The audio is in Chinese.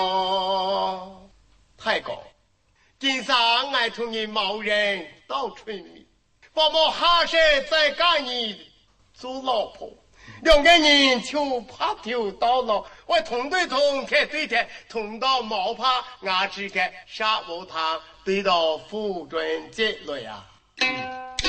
太高，今上俺同你某人到春米，把我还是再赶你做老婆。两个人就怕丢到了，我同对同开对的，同到毛怕俺只个杀无他，对到夫准结了呀。